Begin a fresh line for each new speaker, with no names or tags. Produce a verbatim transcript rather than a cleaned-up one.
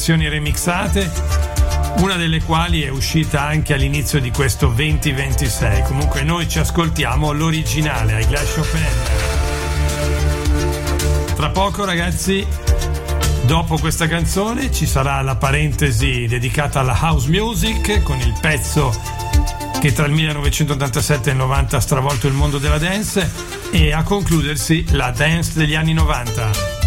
versioni remixate, una delle quali è uscita anche all'inizio di questo venti ventisei. Comunque noi ci ascoltiamo l'originale, I Glass Chopin. Tra poco, ragazzi, dopo questa canzone ci sarà la parentesi dedicata alla house music con il pezzo che tra il millenovecentottantasette e il novanta ha stravolto il mondo della dance, e a concludersi la dance degli anni novanta.